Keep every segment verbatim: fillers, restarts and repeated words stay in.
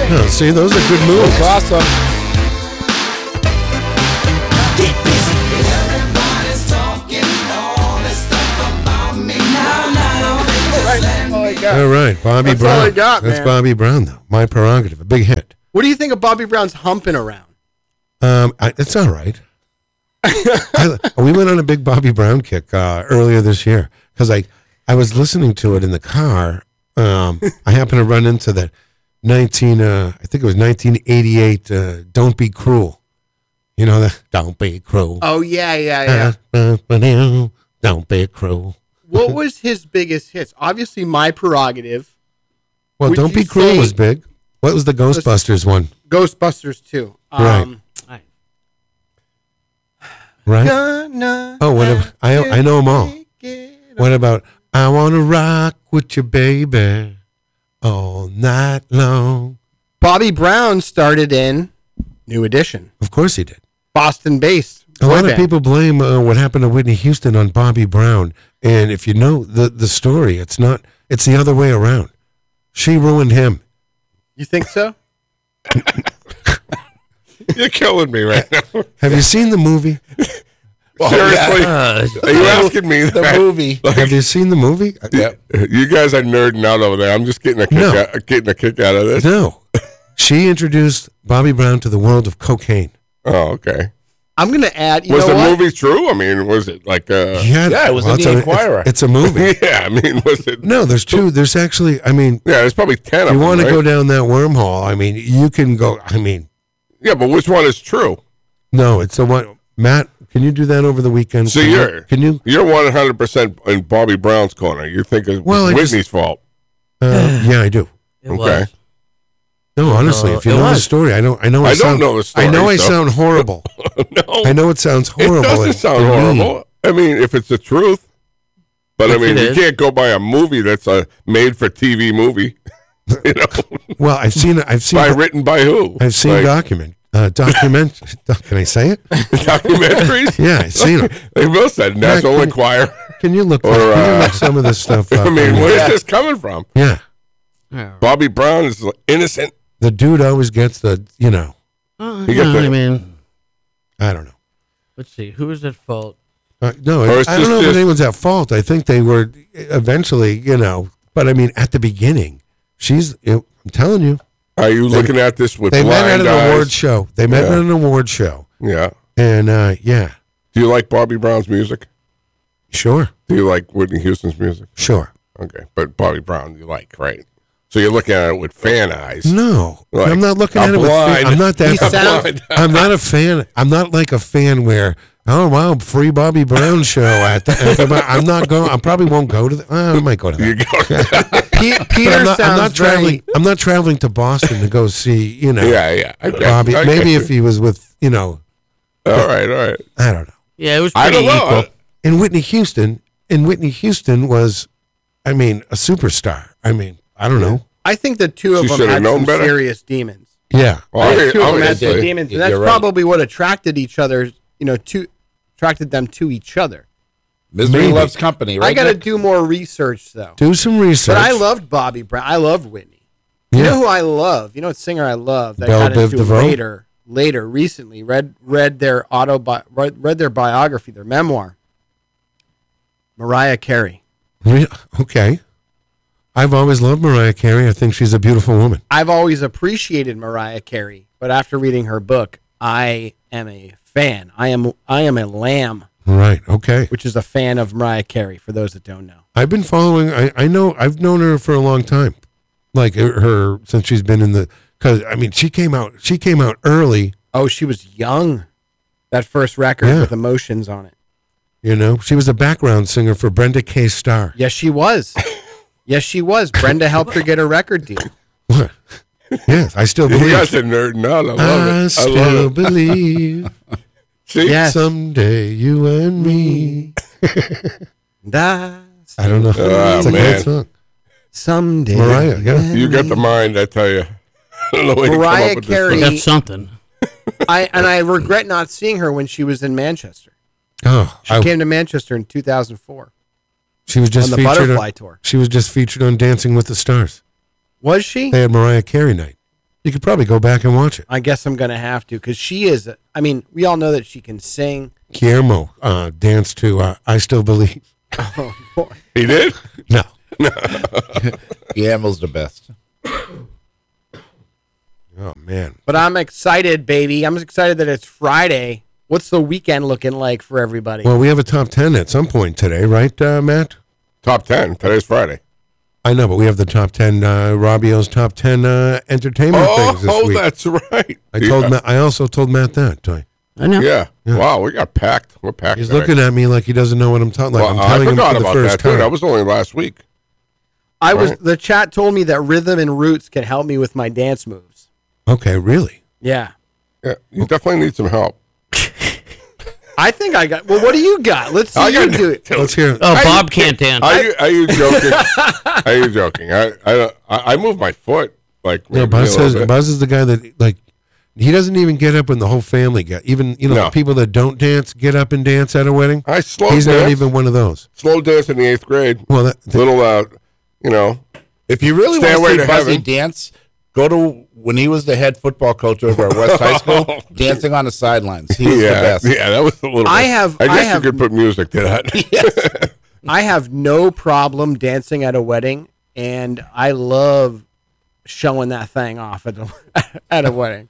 Oh, see, those are good moves. That's awesome. All right, Bobby That's Brown. all I got, That's man. Bobby Brown, though. My Prerogative, a big hit. What do you think of Bobby Brown's Humping Around? Um, I, it's all right. I, we went on a big Bobby Brown kick uh, earlier this year because I, I was listening to it in the car. Um, I happened to run into the nineteen, uh, I think it was nineteen eighty-eight. Uh, Don't Be Cruel. You know that? Don't be cruel. Oh, yeah, yeah, yeah. Uh, don't be cruel. What was his biggest hits? Obviously, My Prerogative. Well, Would Don't you Be Cruel say- was big. What was the Ghostbusters one? Ghostbusters two. Right. Um, Right? Gonna Oh, what about, I I know them all. What about I want to rock with you, baby, all night long? Bobby Brown started in New Edition, Of course he did. Boston-based. A boy lot of band. people blame uh, what happened to Whitney Houston on Bobby Brown, and if you know the the story, it's not. It's the other way around. She ruined him. You think so? You're killing me right now. Have you seen the movie? Seriously? Uh, Are you asking me the that? movie. Have you seen the movie? Yeah. You guys are nerding out over there. I'm just getting a kick, No. out, getting a kick out of this. No. She introduced Bobby Brown to the world of cocaine. Oh, okay. I'm going to add, you Was know the what? movie true? I mean, was it like uh Yeah, Yeah, it was in it's The a- Inquirer. It's, it's a movie. Yeah, I mean, was it? No, there's two. There's actually, I mean, Yeah, there's probably ten if of you them. want to right? go down that wormhole, I mean, you can go, I mean, Yeah, but which one is true? no, it's the one. Matt, can you do that over the weekend? So Can you- you're Can you? you're one hundred percent in Bobby Brown's corner. You think it's Well, I Whitney's just- fault? Uh, yeah, I do. It Okay. was. No, honestly, Uh, if you it know the was. story, I don't. I know. I I, don't sound, know the story, I know I so- sound horrible. No, I know it sounds horrible. it doesn't and- sound and mean. horrible. I mean, if it's the truth. But I Yes, mean, it you is. can't go by a movie that's a made-for-T V movie. You know, Well, I've seen. I've seen. by written by who? I've seen Like, document. Uh, document. Can I say it? documentaries. Yeah, I've seen them. They both said National can- Enquirer. Can you look? Or, can you uh, look some of this stuff up? I mean, mean, where's this coming from? yeah, Bobby Brown is innocent. the dude always gets the. You know, Uh, You got no, the- I mean, I don't know. let's see. Who was at fault? Uh, no, Or it's I don't just- know if just- anyone's at fault. I think they were eventually. You know, but I mean, at the beginning, she's. I'm telling you, Are you looking at this with they met at blind an eyes? award show. They met Yeah. at an award show, Yeah. and uh, yeah, Do you like Bobby Brown's music? sure, Do you like Whitney Houston's music? sure. Okay, but Bobby Brown you like, right? So you're looking at it with fan eyes. No, Like, I'm not looking I'm at it with. blind. I'm not that. He sounds- blind. I'm not a fan. I'm not like a fan where. Oh wow, free Bobby Brown show at the. At the I'm not going. I probably won't go to the. Uh, I might go to that. You go. Pe- But Peter I'm not, sounds I'm not traveling. very... I'm not traveling to Boston to go see. You know, yeah, yeah. I get, Bobby. I Maybe get if he was with. You know, you. All right, all right. I don't know. Yeah, it was I pretty don't know. equal. And Whitney Houston. And Whitney Houston was, I mean, a superstar. I mean, I don't know. I think the two of She them should've had known some better. serious demons. Yeah. Well, I think I- two of them had obviously. some demons, and You're that's right. probably what attracted each other. You know, to attracted them to each other. Misery Maybe. loves company, right? I got to Nick? do more research though. Do some research. But I loved Bobby Brown. I loved Whitney. You Yeah. know who I love? You know what singer I love that Belle I got Biv into DeVoe? later, later, recently. Read read their autobi- read, read their biography, their memoir. Mariah Carey. Re- Okay. I've always loved Mariah Carey. I think she's a beautiful woman. I've always appreciated Mariah Carey, but after reading her book, I am a fan. I am I am a lamb, Right. Okay. which is a fan of Mariah Carey. For those that don't know, I've been following. I, I know. I've known her for a long time. Like her, her since she's been in the. Because I mean, she came out. She came out early. oh, she was young. That first record Yeah. with Emotions on it. You know, she was a background singer for Brenda K. Starr. Yes, she was. Yes, she was. Brenda helped her get a record deal. What? Yes, I still You believe. guys are nerding out. I love I it. I still love it. believe See? Yes. someday you and me. And I I don't know. Oh, it's a man. great song. someday. Mariah, yeah. You got the mind, I tell you. I don't know where you come Mariah up with this Carey- stuff. That's something. I and I regret not seeing her when she was in Manchester. Oh, She I, came to Manchester in two thousand four she was just on the featured. Butterfly On, Tour. she was just featured on Dancing with the Stars. Was she? They had Mariah Carey night. You could probably go back and watch it. I guess I'm gonna have to because she is. I mean, we all know that she can sing. Guillermo uh, danced to uh, "I Still Believe." Oh, boy. He did? No, Guillermo's the best. oh man, But I'm excited, baby. I'm excited that it's Friday. What's the weekend looking like for everybody? well, we have a top ten at some point today, right, uh, Matt? Top ten. Today's Friday. I know, but we have the top ten, uh, Robbio's top ten uh, entertainment things this Oh, week. that's right. I told yeah. Matt, I also told Matt that. Toy. I know. Yeah. Yeah. Wow, we got packed. We're packed. He's today. looking at me like he doesn't know what I'm talking. Like Well, I'm I telling him forgot for the about first that, too. time. That was only last week. I was. right. The chat told me that rhythm and roots can help me with my dance moves. Okay, really? Yeah, Yeah, you definitely need some help. I think I got. Well, what do you got? Let's see I you got- do it. Let's hear. Oh, I- Bob can't dance. Are you, are you joking? Are you joking? I I I I move my foot like No, maybe Buzz a little says bit. Buzz is the guy that like he doesn't even get up when the whole family get. Even you know No. the people that don't dance get up and dance at a wedding. I slow He's dance. not even one of those. slow dance in the eighth grade. Well, that, that- Little uh, you know. If you really Stairway want to to see Buzzy heaven. dance, go to when he was the head football coach over at West High School, dancing on the sidelines. He was the Yeah, best. yeah, that was a little. I bit- have- I I guess have- you could put music to that. I have no problem dancing at a wedding, and I love showing that thing off at a, at a wedding.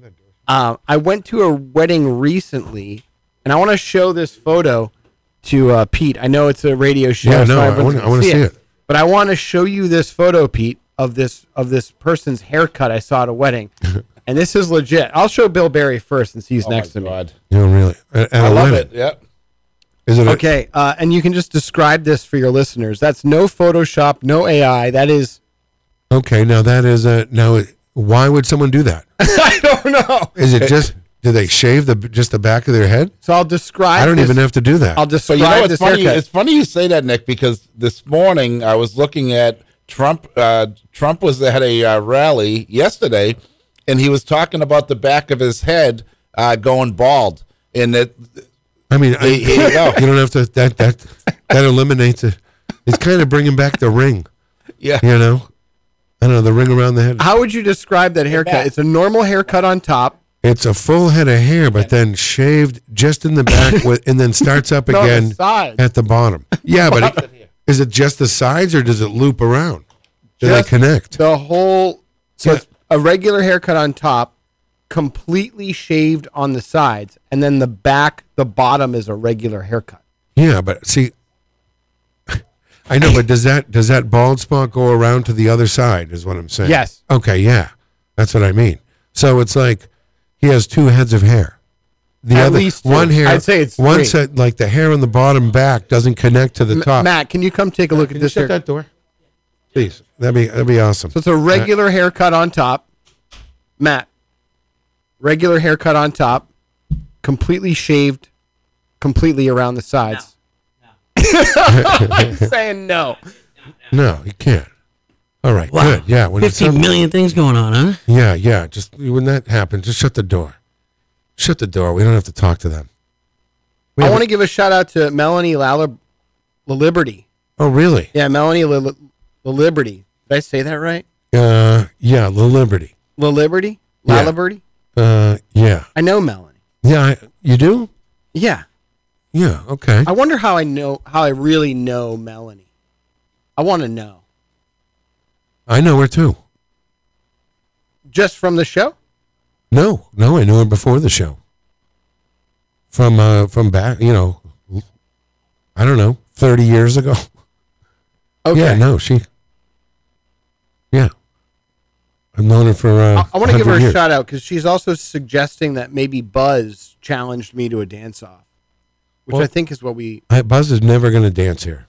Um, I went to a wedding recently, and I want to show this photo to uh, Pete. I know it's a radio show. Yeah, so no, I everyone's wanna- gonna I wanna see it. But I want to show you this photo, Pete, of this of this person's haircut I saw at a wedding, and this is legit. I'll show Bill Berry first, since he's Oh next my to me. God. you know, really. At, at I a love wedding. it. Yep. Is it? A, Okay, uh, and you can just describe this for your listeners. That's no Photoshop, no A I. That is, Okay, now that is a now. it- Why would someone do that? I don't know. Is it just? Do they shave the just the back of their head? So I'll describe. I don't this- even have to do that. I'll But describe you know, it's this funny. haircut. It's funny you say that, Nick, because this morning I was looking at Trump. Uh, Trump was at a uh, rally yesterday, and he was talking about the back of his head uh, going bald, and that I mean, I, Here you go. you don't have to. That that that eliminates it. It's kind of bringing back the ring. yeah, You know, I don't know the ring around the head. How would you describe that haircut? back. It's a normal haircut on top. It's a full head of hair, but then shaved just in the back, with, and then starts up No, the again sides. at the bottom. Yeah, but it, is it just the sides, or does it loop around? Do Just they connect? The whole. So Yeah. it's a regular haircut on top, completely shaved on the sides, and then the back, the bottom is a regular haircut. Yeah, but see, I know, but does that does that bald spot go around to the other side? Is what I'm saying. Yes. Okay. Yeah, that's what I mean. So it's like he has two heads of hair. The At other least two. one hair. I'd say it's one three. set like the hair on the bottom back doesn't connect to the M- top. Matt, can you come take a look Can at you this shut haircut? that door, please? That'd be that'd be awesome. So it's a regular haircut on top. Matt, regular haircut on top, completely shaved, completely around the sides. I'm saying no. No, you can't. All right, Wow. good. Yeah, when it's Fifty some- million things going on, huh? Yeah, yeah. Just when that happens, just shut the door. Shut the door. We don't have to talk to them. We I have want a- to give a shout out to Melanie Lala Liberty. Oh, really? Yeah, Melanie La Liberty. Did I say that right? Uh, yeah, Little Liberty. La Liberty? La Yeah. Liberty? Uh, yeah, I know Melanie. yeah. I, you do? Yeah. Yeah. Okay. I wonder how I know how I really know Melanie. I want to know. I know her too. Just from the show? No, no, I knew her before the show. From uh, from back, you know, I don't know, thirty years ago. Okay. Yeah, no, she. Yeah, I've known her for. Uh, I, I want to give her one hundred a years. shout out because she's also suggesting that maybe Buzz challenged me to a dance off, which Well- I think is what we. I, Buzz is never going to dance here.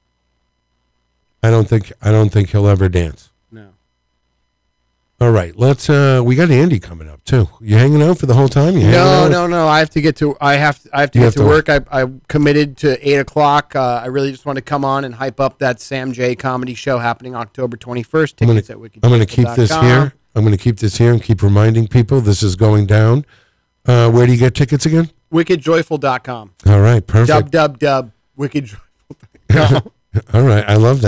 I don't think. I don't think he'll ever dance. No. All right, let's. Uh, we got Andy coming up too. You hanging out for the whole time? You hanging No, out? no, no. I have to get to. I have. I have to You get have to to work. I I committed to eight o'clock. Uh, I really just want to come on and hype up that Sam J comedy show happening October twenty first. I'm gonna, Tickets at wicked I'm gonna keep this here. I'm gonna keep this here and keep reminding people this is going down. Uh, where do you get tickets again? wicked joyful dot com. All right, perfect. Dub dub dub. wicked joyful dot com. All right, I love that.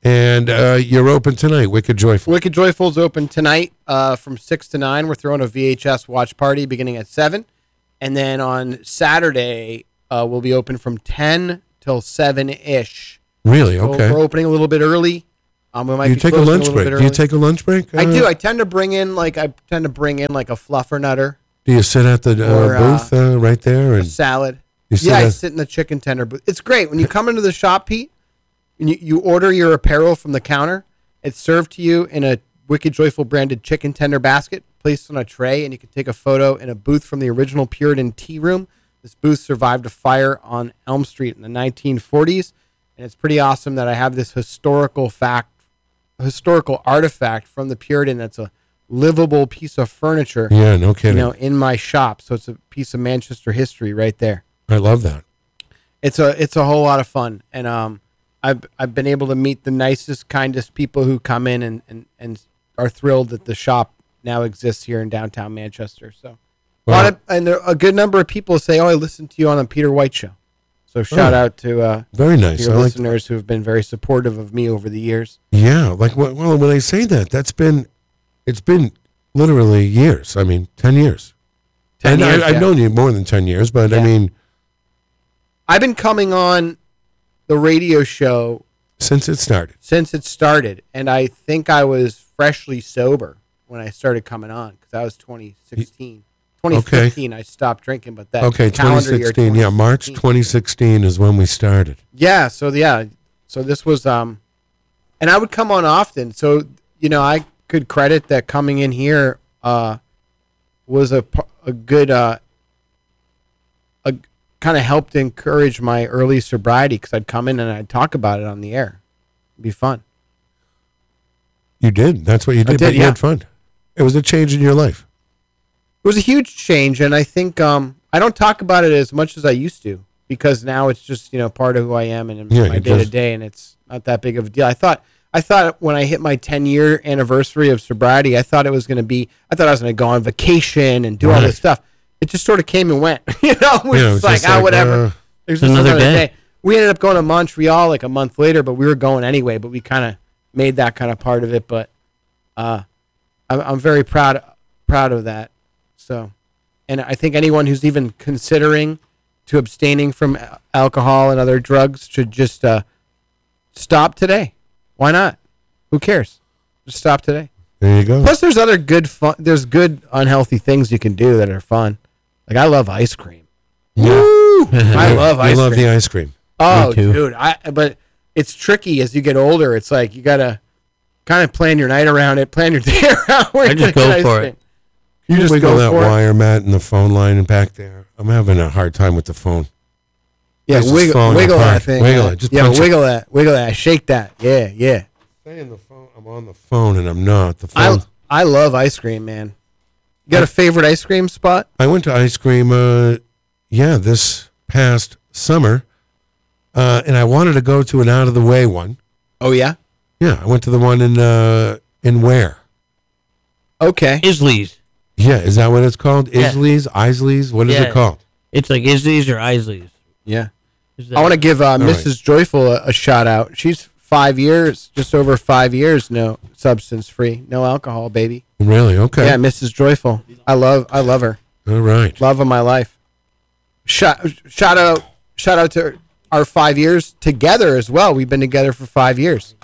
And uh, you're open tonight, Wicked Joyful. Wicked Joyful's open tonight uh, from six to nine. We're throwing a V H S watch party beginning at seven. And then on Saturday, uh, we'll be open from ten till seven-ish. Really? So Okay. we're opening a little bit early. Um, we might Do you be take a closing lunch little break? bit Do you early. take a lunch break? I uh, do. I tend to bring in like I tend to bring in like a fluffer nutter, Do you sit at the uh, Or, uh, booth uh, right there? a And salad. you sit Yeah, I at- sit in the chicken tender booth. It's great when you come into the shop, Pete. And you, you order your apparel from the counter. It's served to you in a Wicked Joyful branded chicken tender basket placed on a tray, and you can take a photo in a booth from the original Puritan Tea Room. This booth survived a fire on Elm Street in the nineteen forties, and it's pretty awesome that I have this historical fact, historical artifact from the Puritan that's a livable piece of furniture, yeah, no you kidding. know, in my shop. So it's a piece of Manchester history right there. I love that. It's a it's a whole lot of fun, and um, I've I've been able to meet the nicest, kindest people who come in and, and, and are thrilled that the shop now exists here in downtown Manchester. So, a lot Well, of, and there, a good number of people say, "Oh, I listened to you on the Peter White Show." So shout Oh. out to uh, very nice. your I like listeners who have been very supportive of me over the years. Yeah, like well, well, when I say that, that's been, it's been literally years. I mean, ten years. ten and years, I, I've yeah. known you more than ten years, but I Yeah. mean, I've been coming on the radio show since it started. since it started, and I think I was freshly sober when I started coming on because that was twenty sixteen. twenty fifteen, I stopped drinking, but that Okay, calendar twenty year, sixteen. Yeah, March twenty sixteen. twenty sixteen is when we started. Yeah, so yeah, so this was um, and I would come on often. So you know, I could credit that coming in here uh was a p- a good uh a kind of helped encourage my early sobriety because I'd come in and I'd talk about it on the air. It'd be fun. You did. That's what you did. did, but you yeah. had fun. It was a change in your life. It was a huge change, and I think um I don't talk about it as much as I used to because now it's just you know part of who I am and in Yeah, my it day to does. day, and it's not that big of a deal. I thought I thought when I hit my ten year anniversary of sobriety, I thought it was going to be I thought I was going to go on vacation and do all Right. this stuff. It just sort of came and went, you know. It was Yeah, it was just like just ah like, whatever. uh, It was just another another day. day. We ended up going to Montreal like a month later, but we were going anyway. But we kind of made that kind of part of it. But uh, I'm I'm very proud proud of that. So. And I think anyone who's even considering to abstaining from a- alcohol and other drugs should just uh, stop today. Why not? Who cares? Just stop today. There you go. Plus, there's other good fun. There's good unhealthy things you can do that are fun. Like I love ice cream. Yeah. Woo! I love I ice love cream. the ice cream. Oh, Me too. dude! I but it's tricky as you get older. It's like you gotta kind of plan your night around it, plan your day around. Where I you're just gonna go get ice for cream. it. You just wiggle go that for it. wire, Matt, and the phone line and back there. I'm having a hard time with the phone. Yeah, It's just wiggle, falling wiggle apart. that thing. Wiggle yeah. it. Just yeah, punch it. wiggle that. Wiggle that. Shake that. Yeah, yeah. Saying the phone, I'm on the phone and I'm not. The I phone. I love ice cream, man. You got a favorite ice cream spot? I went to ice cream, uh, yeah, this past summer, uh, and I wanted to go to an out of the way one. Oh yeah. Yeah, I went to the one in uh, in Ware. Okay. Isley's. Yeah, is that what it's called? Yeah. Isley's, Isley's. What is Yeah. it called? It's like Isley's or Isley's. Yeah. Is I want to give uh, right. Missus Joyful a, a shout out. She's five years, just over five years, no substance free, no alcohol, baby. Really? Okay. Yeah, Missus Joyful. I love I love her. All right. Love of my life. Shout shout out shout out to our five years together as well. We've been together for five years.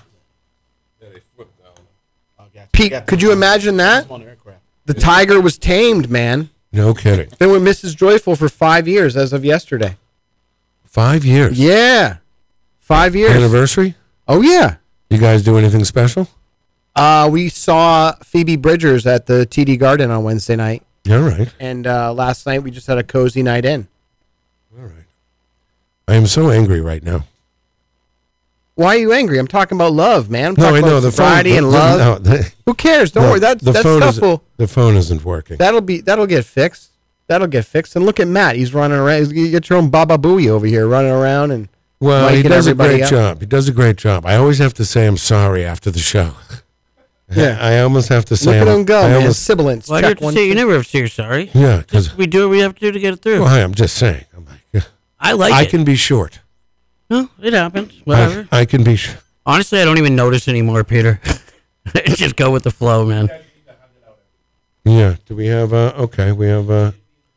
Pete, could you imagine that? The tiger was tamed, man. No kidding. Been with Missus Joyful for five years as of yesterday. Five years. Yeah. Five years. Anniversary? Oh, yeah. You guys do anything special? Uh, we saw Phoebe Bridgers at the T D Garden on Wednesday night. All right. And uh, last night we just had a cozy night in. All right. I am so angry right now. Why are you angry? I'm talking about love, man. I'm No, talking I about know the phone. sobriety the- and the- love. no, the- Who cares? Don't no, worry. That, the that phone stuff is, will... the phone isn't working. That'll be that'll get fixed. That'll get fixed. And look at Matt. He's running around. You get your own Baba Booey over here running around and Well, he miking does a everybody great up. job. He does a great job. I always have to say I'm sorry after the show. Yeah. I almost have to say look at I'm, him go, I man. almost, Sibilance. Why do you Check have to one, say you two. never have to say you're sorry? yeah, because We do what we have to do to get it through. well, hi, I'm just saying. I'm like, I like I it. can be short. No, it happens. Whatever. I, I can be. Sh- Honestly, I don't even notice anymore, Peter. Just go with the flow, man. Yeah. Do we have? Uh, okay, we have. Uh,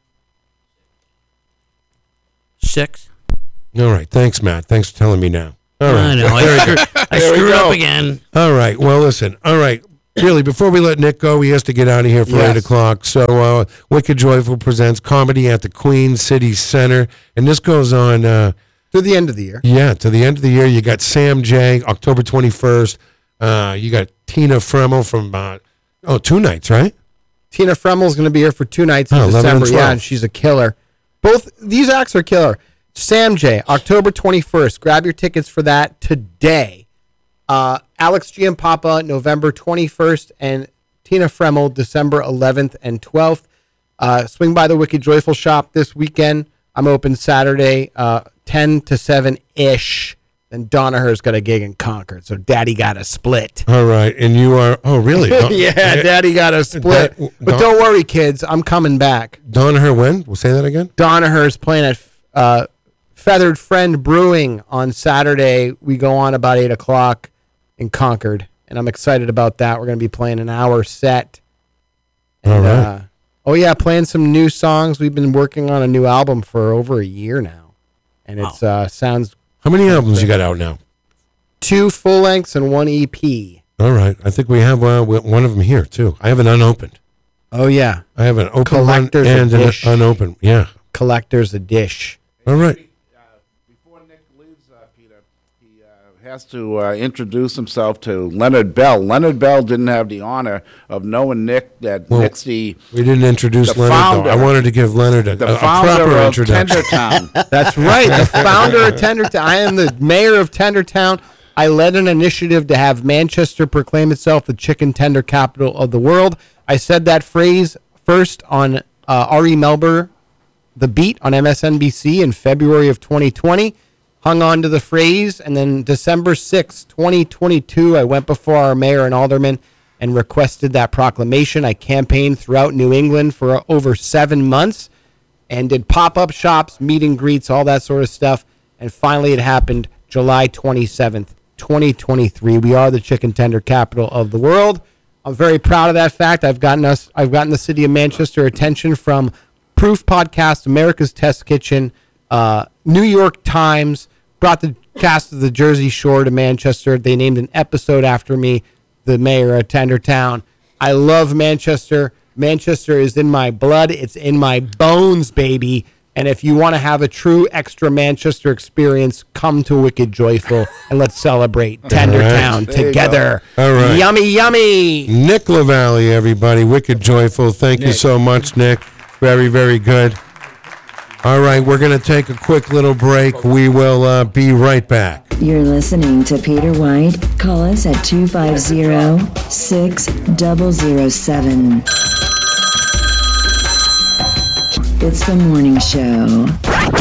Six. all right. Thanks, Matt. Thanks for telling me now. All right. I know. I, screw, I There we screwed go. up again. All right. Well, listen. All right. Really, before we let Nick go, he has to get out of here for Yes. eight o'clock. So, uh, Wicked Joyful presents comedy at the Queen City Center, and this goes on. Uh, To the end of the year. yeah, to the end of the year. You got Sam J. October twenty first. Uh, you got Tina Fremmel from. Uh, oh, two nights, right? Tina Fremmel's going to be here for two nights in Oh, eleven and December. Yeah, twelve. and she's a killer. Both these acts are killer. Sam J, October twenty-first. Grab your tickets for that today. Uh, Alex Giampapa, November twenty-first, and Tina Fremmel, December eleventh and twelfth. Uh, swing by the Wicked Joyful shop this weekend. I'm open Saturday, uh, ten to seven-ish. Then Donaher's got a gig in Concord, so Daddy got a split. All right, and you are. Oh, really? Don- yeah, Daddy got a split. That- but Don- don't worry, kids. I'm coming back. Donaher when? We'll say that again. Donaher's playing at uh, Feathered Friend Brewing on Saturday. We go on about eight o'clock in Concord, and I'm excited about that. We're going to be playing an hour set. All And, right. Uh, oh, yeah, playing some new songs. We've been working on a new album for over a year now, and it's uh, sounds How many albums you got out now? two full lengths and one E P. All right, I think we have uh, one of them here too. I have an unopened. Oh, yeah, I have an open Collector's one and an edition. unopened. Yeah. Collector's a dish. All right. Before Nick leaves, uh, Peter, he uh, has to uh, introduce himself to Leonard Bell. Leonard Bell didn't have the honor of knowing Nick. That Well, Nick's the We didn't introduce The Leonard founder. though. I wanted to give Leonard a, the a, a founder proper of introduction. Tendertown. That's right. The founder of Tendertown. I am the mayor of Tendertown. I led an initiative to have Manchester proclaim itself the chicken tender capital of the world. I said that phrase first on uh, R E. Melber, The Beat on M S N B C in February of twenty twenty. Hung on to the phrase, and then December sixth, twenty twenty-two, I went before our mayor and aldermen and requested that proclamation. I campaigned throughout New England for over seven months and did pop-up shops, meet and greets, all that sort of stuff. And finally it happened July twenty-seventh, twenty twenty-three. We are the chicken tender capital of the world. I'm very proud of that fact. I've gotten us I've gotten the city of Manchester attention from Proof Podcast, America's Test Kitchen, uh, New York Times, brought the cast of the Jersey Shore to Manchester. They named an episode after me, the mayor of Tendertown. I love Manchester. Manchester is in my blood. It's in my bones, baby. And if you want to have a true extra Manchester experience, come to Wicked Joyful and let's celebrate Tendertown There you together. go. All right. Yummy, yummy. Nick LaValle, everybody. Wicked Joyful. Thank you Nick. so much, Nick. Very, very good. All right, we're going to take a quick little break. We will uh, be right back. You're listening to Peter White. Call us at two five zero, six zero zero seven. It's the morning show.